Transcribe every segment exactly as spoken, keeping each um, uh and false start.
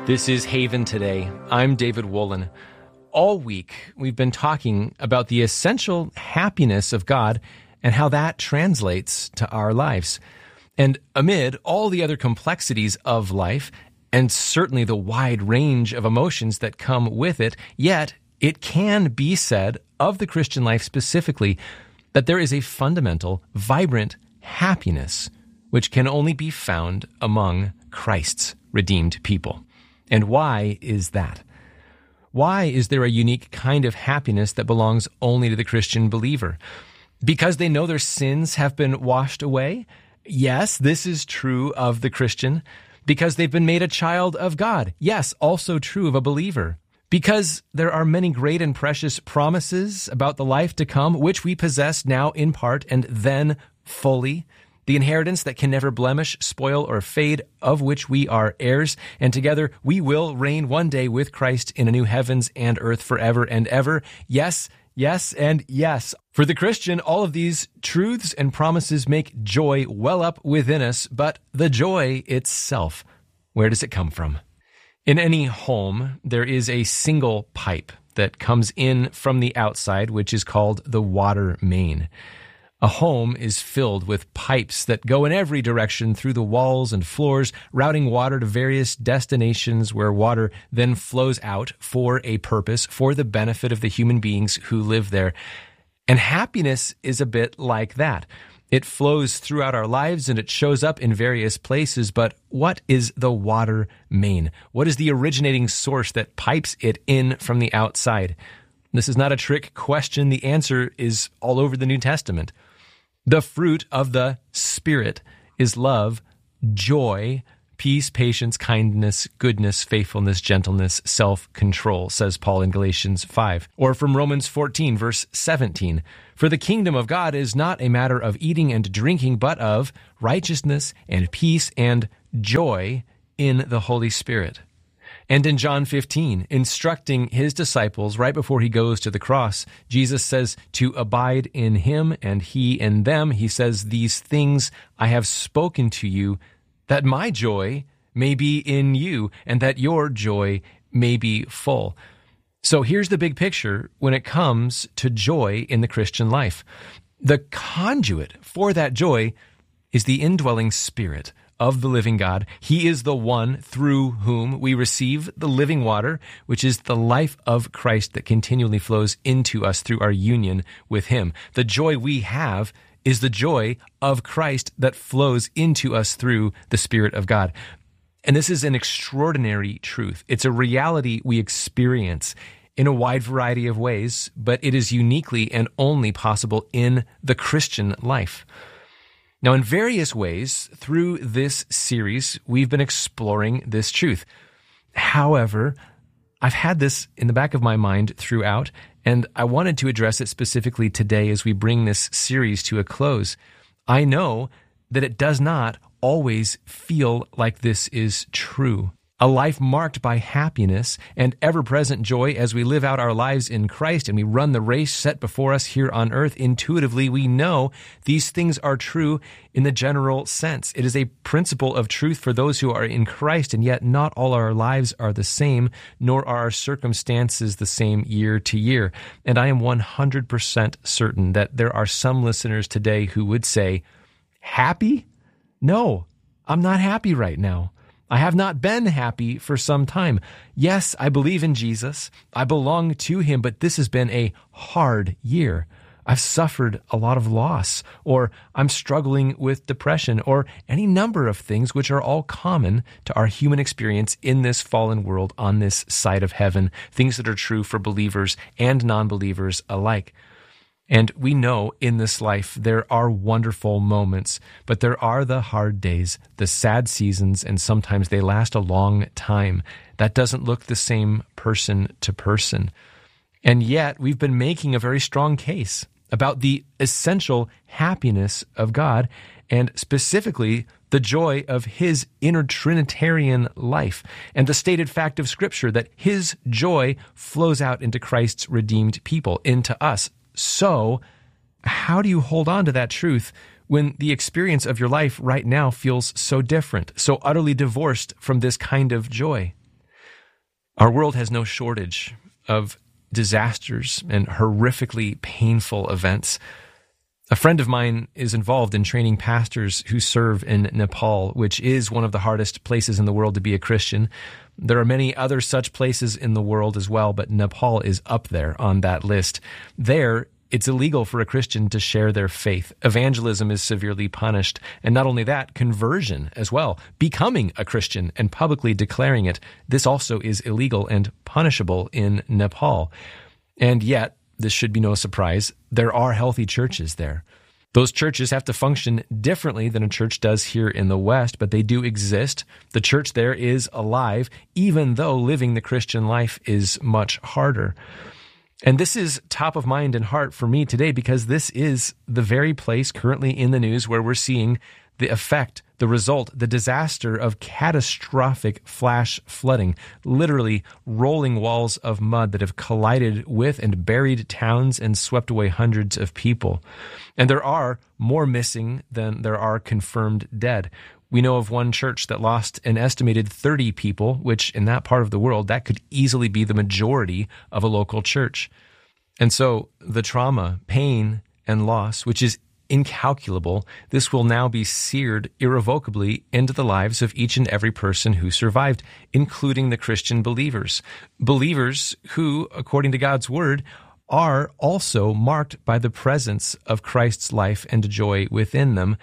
This is Haven Today. I'm David Wolin. All week, we've been talking about the essential happiness of God and how that translates to our lives. And amid all the other complexities of life, and certainly the wide range of emotions that come with it, yet it can be said of the Christian life specifically that there is a fundamental, vibrant happiness which can only be found among Christ's redeemed people. And why is that? Why is there a unique kind of happiness that belongs only to the Christian believer? Because they know their sins have been washed away? Yes, this is true of the Christian. Because they've been made a child of God? Yes, also true of a believer. Because there are many great and precious promises about the life to come, which we possess now in part and then fully. The inheritance that can never blemish, spoil, or fade, of which we are heirs, and together we will reign one day with Christ in a new heavens and earth forever and ever. Yes, yes, and yes. For the Christian, all of these truths and promises make joy well up within us, but the joy itself, where does it come from? In any home, there is a single pipe that comes in from the outside, which is called the water main. A home is filled with pipes that go in every direction through the walls and floors, routing water to various destinations where water then flows out for a purpose, for the benefit of the human beings who live there. And happiness is a bit like that. It flows throughout our lives and it shows up in various places, but what is the water main? What is the originating source that pipes it in from the outside? This is not a trick question. The answer is all over the New Testament. The fruit of the Spirit is love, joy, peace, patience, kindness, goodness, faithfulness, gentleness, self-control, says Paul in Galatians five. Or from Romans fourteen, verse seventeen, for the kingdom of God is not a matter of eating and drinking, but of righteousness and peace and joy in the Holy Spirit. And in John fifteen, instructing his disciples right before he goes to the cross, Jesus says to abide in him and he in them. He says, these things I have spoken to you, that my joy may be in you and that your joy may be full. So here's the big picture when it comes to joy in the Christian life. The conduit for that joy is the indwelling Spirit of the living God. He is the one through whom we receive the living water, which is the life of Christ that continually flows into us through our union with him. The joy we have is the joy of Christ that flows into us through the Spirit of God. And this is an extraordinary truth. It's a reality we experience in a wide variety of ways, but it is uniquely and only possible in the Christian life. Now, in various ways, through this series, we've been exploring this truth. However, I've had this in the back of my mind throughout, and I wanted to address it specifically today as we bring this series to a close. I know that it does not always feel like this is true. A life marked by happiness and ever-present joy as we live out our lives in Christ and we run the race set before us here on earth. Intuitively, we know these things are true in the general sense. It is a principle of truth for those who are in Christ, and yet not all our lives are the same, nor are our circumstances the same year to year. And I am one hundred percent certain that there are some listeners today who would say, happy? No, I'm not happy right now. I have not been happy for some time. Yes, I believe in Jesus. I belong to him, but this has been a hard year. I've suffered a lot of loss, or I'm struggling with depression, or any number of things which are all common to our human experience in this fallen world on this side of heaven, things that are true for believers and non-believers alike. And we know in this life there are wonderful moments, but there are the hard days, the sad seasons, and sometimes they last a long time. That doesn't look the same person to person. And yet we've been making a very strong case about the essential happiness of God, and specifically the joy of his inner Trinitarian life, and the stated fact of Scripture that his joy flows out into Christ's redeemed people, into us. So, how do you hold on to that truth when the experience of your life right now feels so different, so utterly divorced from this kind of joy? Our world has no shortage of disasters and horrifically painful events. A friend of mine is involved in training pastors who serve in Nepal, which is one of the hardest places in the world to be a Christian. There are many other such places in the world as well, but Nepal is up there on that list. There, it's illegal for a Christian to share their faith. Evangelism is severely punished. And not only that, conversion as well. Becoming a Christian and publicly declaring it. This also is illegal and punishable in Nepal. And yet, this should be no surprise, there are healthy churches there. Those churches have to function differently than a church does here in the West, but they do exist. The church there is alive, even though living the Christian life is much harder. And this is top of mind and heart for me today because this is the very place currently in the news where we're seeing the effect, the result, the disaster of catastrophic flash flooding, literally rolling walls of mud that have collided with and buried towns and swept away hundreds of people. And there are more missing than there are confirmed dead. We know of one church that lost an estimated thirty people, which in that part of the world, that could easily be the majority of a local church. And so the trauma, pain, and loss, which is incalculable, this will now be seared irrevocably into the lives of each and every person who survived, including the Christian believers. Believers who, according to God's word, are also marked by the presence of Christ's life and joy within them.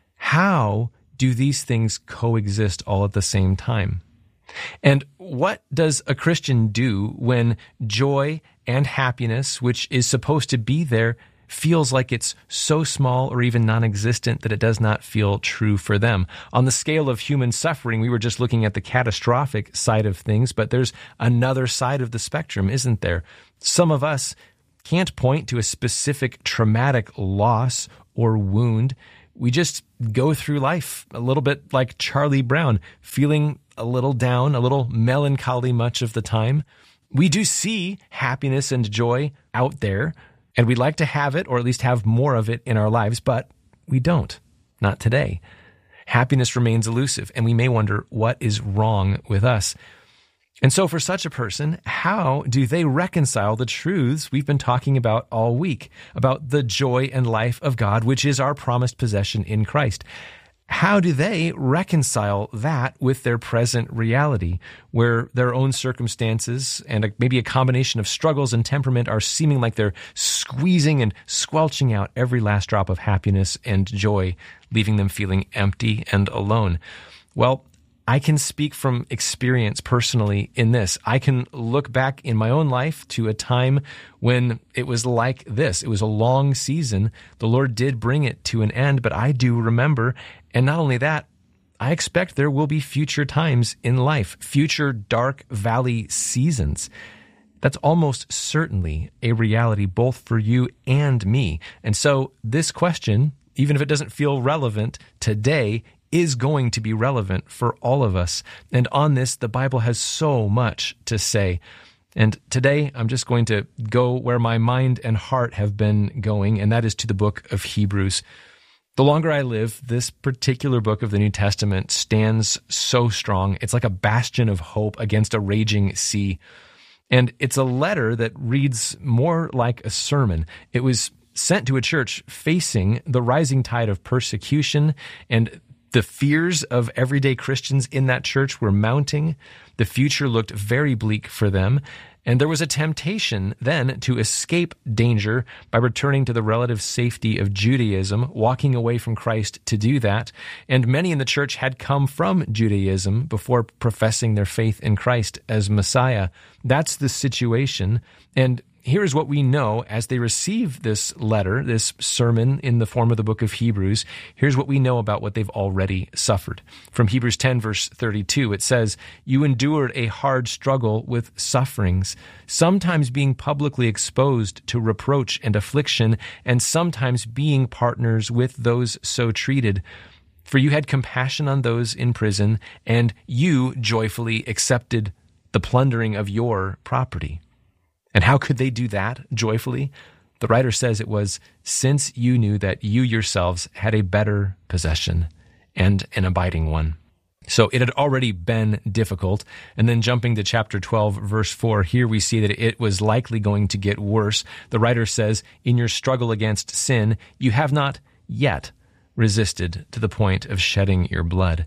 How do these things coexist all at the same time? And what does a Christian do when joy and happiness, which is supposed to be there, feels like it's so small or even non-existent that it does not feel true for them? On the scale of human suffering, we were just looking at the catastrophic side of things, but there's another side of the spectrum, isn't there? Some of us can't point to a specific traumatic loss or wound. We just go through life a little bit like Charlie Brown, feeling a little down, a little melancholy much of the time. We do see happiness and joy out there, and we'd like to have it, or at least have more of it in our lives, but we don't. Not today. Happiness remains elusive, and we may wonder what is wrong with us. And so for such a person, how do they reconcile the truths we've been talking about all week, about the joy and life of God, which is our promised possession in Christ? How do they reconcile that with their present reality, where their own circumstances and a, maybe a combination of struggles and temperament are seeming like they're squeezing and squelching out every last drop of happiness and joy, leaving them feeling empty and alone? Well, I can speak from experience personally in this. I can look back in my own life to a time when it was like this. It was a long season. The Lord did bring it to an end, but I do remember. And not only that, I expect there will be future times in life, future dark valley seasons. That's almost certainly a reality both for you and me. And so this question, even if it doesn't feel relevant today, is going to be relevant for all of us. And on this, the Bible has so much to say. And today, I'm just going to go where my mind and heart have been going, and that is to the book of Hebrews. The longer I live, this particular book of the New Testament stands so strong. It's like a bastion of hope against a raging sea. And it's a letter that reads more like a sermon. It was sent to a church facing the rising tide of persecution, and the fears of everyday Christians in that church were mounting. The future looked very bleak for them. And there was a temptation then to escape danger by returning to the relative safety of Judaism, walking away from Christ to do that. And many in the church had come from Judaism before professing their faith in Christ as Messiah. That's the situation. And here's what we know as they receive this letter, this sermon in the form of the book of Hebrews. Here's what we know about what they've already suffered. From Hebrews ten, verse thirty-two, it says, "You endured a hard struggle with sufferings, sometimes being publicly exposed to reproach and affliction, and sometimes being partners with those so treated. For you had compassion on those in prison, and you joyfully accepted the plundering of your property." And how could they do that joyfully? The writer says it was, "Since you knew that you yourselves had a better possession and an abiding one." So it had already been difficult. And then jumping to chapter twelve, verse four, here we see that it was likely going to get worse. The writer says, in your struggle against sin, you have not yet resisted to the point of shedding your blood.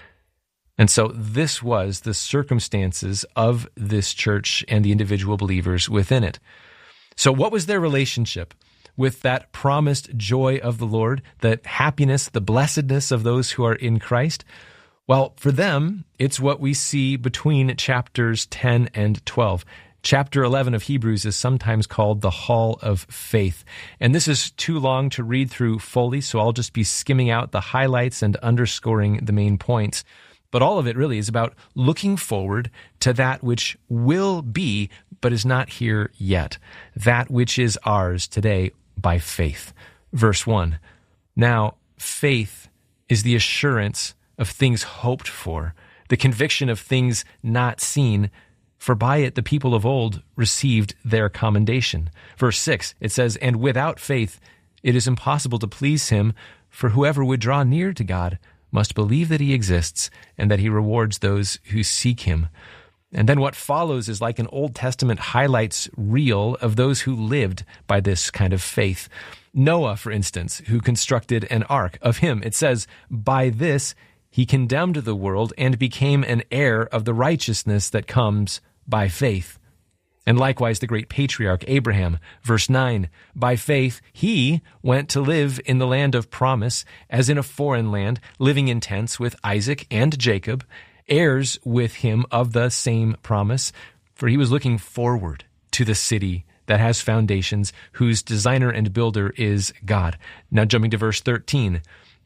And so this was the circumstances of this church and the individual believers within it. So what was their relationship with that promised joy of the Lord, the happiness, the blessedness of those who are in Christ? Well, for them, it's what we see between chapters ten and twelve. Chapter eleven of Hebrews is sometimes called the Hall of Faith. And this is too long to read through fully, so I'll just be skimming out the highlights and underscoring the main points. But all of it really is about looking forward to that which will be, but is not here yet, that which is ours today by faith. Verse one, now faith is the assurance of things hoped for, the conviction of things not seen, for by it the people of old received their commendation. Verse six, it says, and without faith it is impossible to please him, for whoever would draw near to God must believe that he exists and that he rewards those who seek him. And then what follows is like an Old Testament highlights reel of those who lived by this kind of faith. Noah, for instance, who constructed an ark, of him it says, by this he condemned the world and became an heir of the righteousness that comes by faith. And likewise the great patriarch Abraham, verse nine, by faith he went to live in the land of promise, as in a foreign land, living in tents with Isaac and Jacob, heirs with him of the same promise, for he was looking forward to the city that has foundations, whose designer and builder is God. Now jumping to verse thirteen,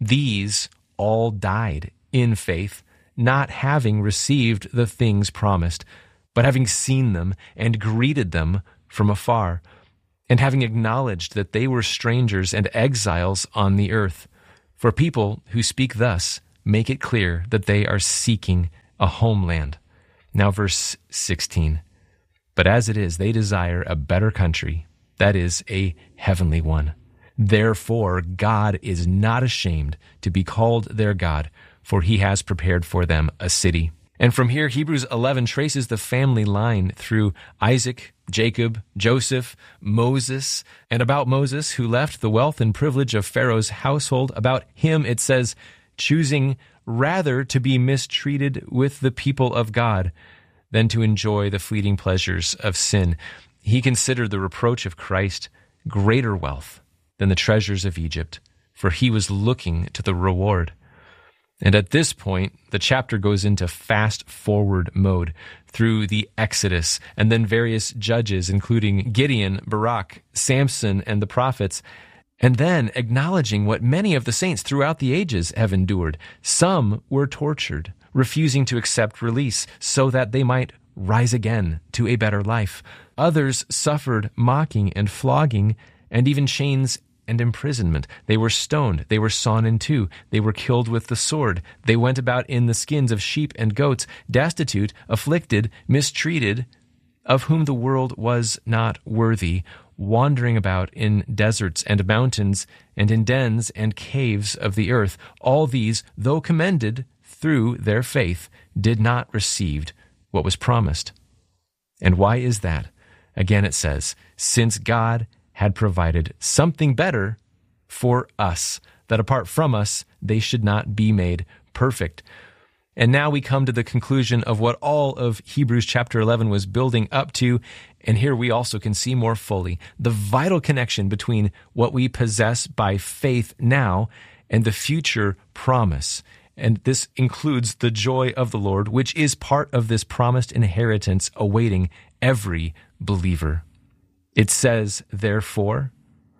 these all died in faith, not having received the things promised, but having seen them and greeted them from afar, and having acknowledged that they were strangers and exiles on the earth. For people who speak thus make it clear that they are seeking a homeland. Now verse sixteen, but as it is, they desire a better country, that is, a heavenly one. Therefore, God is not ashamed to be called their God, for he has prepared for them a city. And from here, Hebrews eleven traces the family line through Isaac, Jacob, Joseph, Moses, and about Moses, who left the wealth and privilege of Pharaoh's household. About him, it says, choosing rather to be mistreated with the people of God than to enjoy the fleeting pleasures of sin. He considered the reproach of Christ greater wealth than the treasures of Egypt, for he was looking to the reward. And at this point, the chapter goes into fast-forward mode through the Exodus, and then various judges, including Gideon, Barak, Samson, and the prophets, and then acknowledging what many of the saints throughout the ages have endured. Some were tortured, refusing to accept release so that they might rise again to a better life. Others suffered mocking and flogging, and even chains and imprisonment. They were stoned. They were sawn in two. They were killed with the sword. They went about in the skins of sheep and goats, destitute, afflicted, mistreated, of whom the world was not worthy, wandering about in deserts and mountains and in dens and caves of the earth. All these, though commended through their faith, did not receive what was promised. And why is that? Again, it says, since God had provided something better for us, that apart from us, they should not be made perfect. And now we come to the conclusion of what all of Hebrews chapter eleven was building up to, and here we also can see more fully the vital connection between what we possess by faith now and the future promise. And this includes the joy of the Lord, which is part of this promised inheritance awaiting every believer. It says, therefore,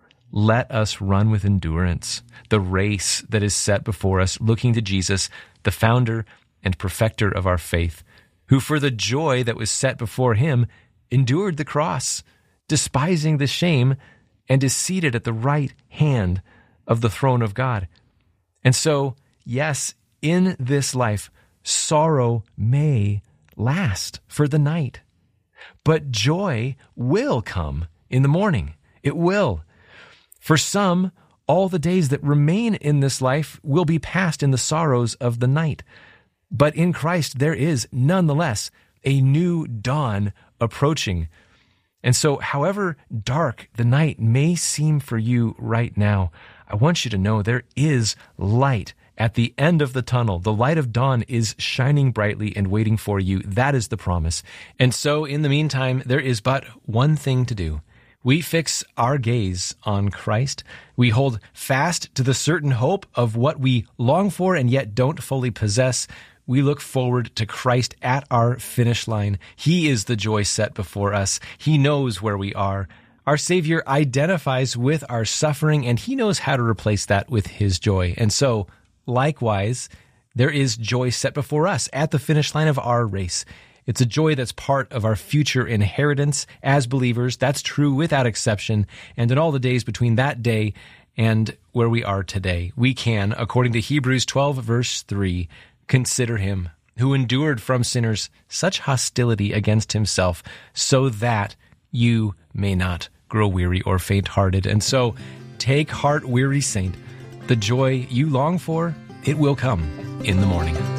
let us run with endurance the race that is set before us, looking to Jesus, the founder and perfecter of our faith, who for the joy that was set before him endured the cross, despising the shame, and is seated at the right hand of the throne of God. And so, yes, in this life, sorrow may last for the night, but joy will come in the morning. It will. For some, all the days that remain in this life will be passed in the sorrows of the night. But in Christ, there is nonetheless a new dawn approaching. And so, however dark the night may seem for you right now, I want you to know there is light at the end of the tunnel. The light of dawn is shining brightly and waiting for you. That is the promise. And so, in the meantime, there is but one thing to do. We fix our gaze on Christ. We hold fast to the certain hope of what we long for and yet don't fully possess. We look forward to Christ at our finish line. He is the joy set before us. He knows where we are. Our Savior identifies with our suffering, and He knows how to replace that with His joy. And so, likewise, there is joy set before us at the finish line of our race. It's a joy that's part of our future inheritance as believers. That's true without exception. And in all the days between that day and where we are today, we can, according to Hebrews twelve, verse three, consider Him who endured from sinners such hostility against Himself, so that you may not grow weary or faint-hearted. And so, take heart, weary saint. The joy you long for, it will come in the morning.